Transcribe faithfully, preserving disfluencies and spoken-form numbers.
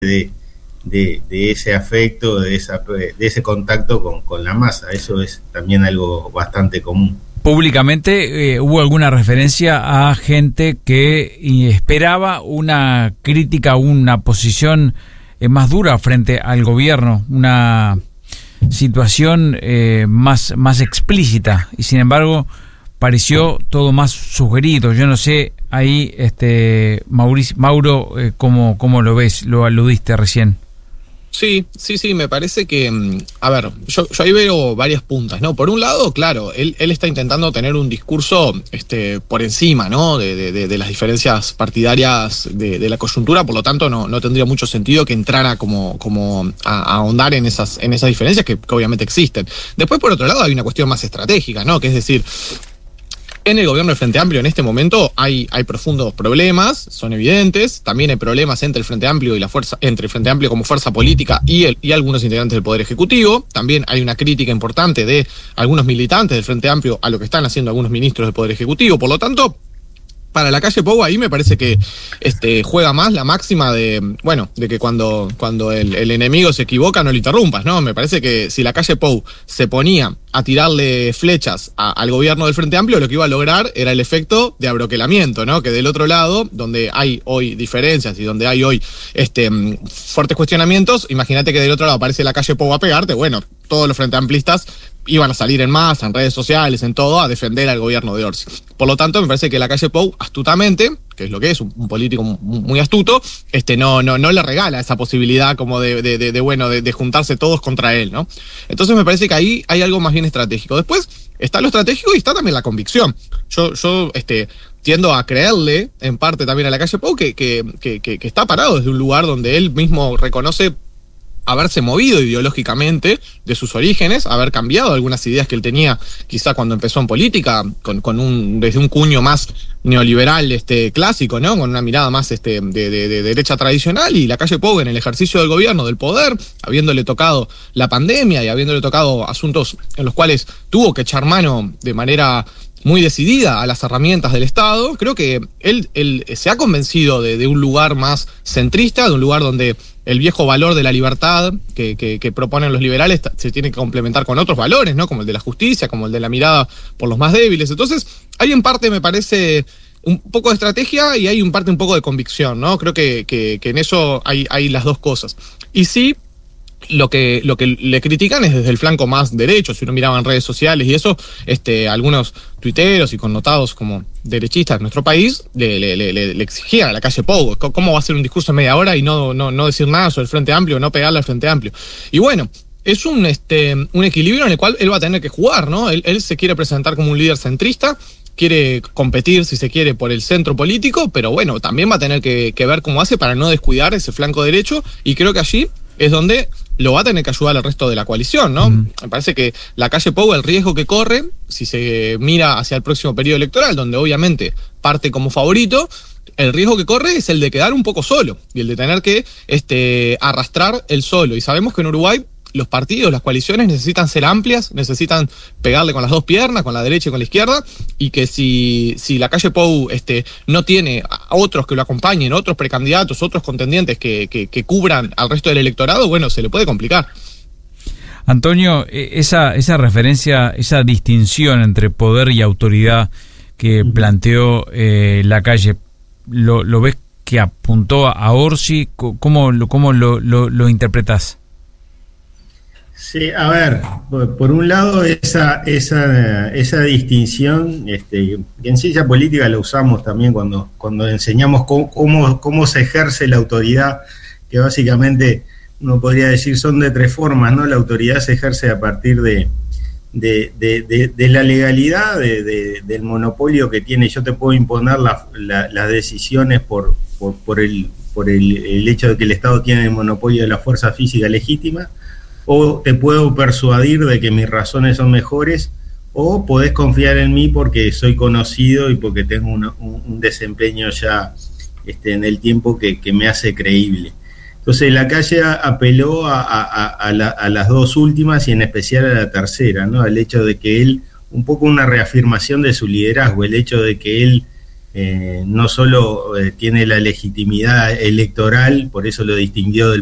de, de, de ese afecto, de, esa, de ese contacto con, con la masa. Eso es también algo bastante común. Públicamente eh, hubo alguna referencia a gente que esperaba una crítica, una posición eh, más dura frente al gobierno, una situación eh, más, más explícita, y sin embargo pareció todo más sugerido. Yo no sé ahí, este Mauricio, Mauro, eh, cómo, cómo lo ves, lo aludiste recién. Sí, sí, sí, me parece que, a ver, yo, yo ahí veo varias puntas, ¿no? Por un lado, claro, él, él está intentando tener un discurso este, por encima, ¿no? De, de, de las diferencias partidarias de, de la coyuntura, por lo tanto no, no tendría mucho sentido que entrara como, como a, a ahondar en esas, en esas diferencias que, que obviamente existen. Después, por otro lado, hay una cuestión más estratégica, ¿no? Que es decir, en el gobierno del Frente Amplio en este momento hay, hay profundos problemas, son evidentes. También hay problemas entre el Frente Amplio y la fuerza, entre el Frente Amplio como fuerza política y, el, y algunos integrantes del Poder Ejecutivo. También hay una crítica importante de algunos militantes del Frente Amplio a lo que están haciendo algunos ministros del Poder Ejecutivo. Por lo tanto, para la calle Pou ahí me parece que este, juega más la máxima de, bueno, de que cuando, cuando el, el enemigo se equivoca no lo interrumpas, ¿no? Me parece que si la calle Pou se ponía a tirarle flechas a, al gobierno del Frente Amplio, lo que iba a lograr era el efecto de abroquelamiento, ¿no? Que del otro lado, donde hay hoy diferencias y donde hay hoy este, fuertes cuestionamientos, imagínate que del otro lado aparece la calle Pou a pegarte, bueno, todos los Frente Amplistas iban a salir en masa, en redes sociales, en todo, a defender al gobierno de Orsi. Por lo tanto, me parece que la calle Pou, astutamente, que es lo que es, un, un político muy astuto, este, no, no, no le regala esa posibilidad como de, de, de, de bueno, de, de juntarse todos contra él, ¿no? Entonces me parece que ahí hay algo más bien estratégico. Después está lo estratégico y está también la convicción. Yo, yo, este, tiendo a creerle, en parte también a la calle Pou, que, que, que, que, que está parado desde un lugar donde él mismo reconoce haberse movido ideológicamente de sus orígenes, haber cambiado algunas ideas que él tenía quizá cuando empezó en política, con, con un, desde un cuño más neoliberal este, clásico, ¿no? Con una mirada más este, de, de, de derecha tradicional, y la calle Pou en el ejercicio del gobierno, del poder, habiéndole tocado la pandemia y habiéndole tocado asuntos en los cuales tuvo que echar mano de manera muy decidida a las herramientas del Estado. Creo que él, él se ha convencido de, de un lugar más centrista, de un lugar donde el viejo valor de la libertad que, que, que proponen los liberales se tiene que complementar con otros valores, ¿no? Como el de la justicia, como el de la mirada por los más débiles. Entonces, hay en parte, me parece, un poco de estrategia y hay en parte un poco de convicción, ¿no? Creo que, que, que en eso hay, hay las dos cosas. Y sí, Lo que, lo que le critican es desde el flanco más derecho. Si uno miraba en redes sociales y eso, este, algunos tuiteros y connotados como derechistas de nuestro país le, le, le, le exigían a la calle Pou cómo va a ser un discurso de media hora y no, no, no decir nada sobre el Frente Amplio, no pegarle al Frente Amplio. Y bueno, es un, este, un equilibrio en el cual él va a tener que jugar, ¿no? Él, él se quiere presentar como un líder centrista, quiere competir, si se quiere, por el centro político, pero bueno, también va a tener que, que ver cómo hace para no descuidar ese flanco derecho, y creo que allí es donde lo va a tener que ayudar al resto de la coalición, ¿no? Mm. Me parece que la calle Pou, el riesgo que corre, si se mira hacia el próximo periodo electoral, donde obviamente parte como favorito, el riesgo que corre es el de quedar un poco solo, y el de tener que este, arrastrar el solo. Y sabemos que en Uruguay los partidos, las coaliciones necesitan ser amplias, necesitan pegarle con las dos piernas, con la derecha y con la izquierda, y que si, si la calle Pou este, no tiene a otros que lo acompañen, otros precandidatos, otros contendientes que, que, que cubran al resto del electorado, bueno, se le puede complicar. Antonio, esa, esa referencia, esa distinción entre poder y autoridad que planteó eh, la calle, ¿lo, lo ves que apuntó a Orsi? ¿Cómo, lo, cómo lo, lo, lo interpretás? Sí, a ver, por, por un lado esa esa esa distinción, este, en ciencia política la usamos también cuando cuando enseñamos cómo, cómo cómo se ejerce la autoridad, que básicamente uno podría decir son de tres formas, ¿no? La autoridad se ejerce a partir de de, de, de, de la legalidad, de, de, del monopolio que tiene. Yo te puedo imponer la, la, las decisiones por por, por el por el, el hecho de que el Estado tiene el monopolio de la fuerza física legítima. O te puedo persuadir de que mis razones son mejores, o podés confiar en mí porque soy conocido y porque tengo una, un, un desempeño ya este, en el tiempo que, que me hace creíble. Entonces la calle apeló a, a, a, la, a las dos últimas y en especial a la tercera, ¿no? El hecho de que él, un poco una reafirmación de su liderazgo, el hecho de que él eh, no solo eh, tiene la legitimidad electoral, por eso lo distinguió del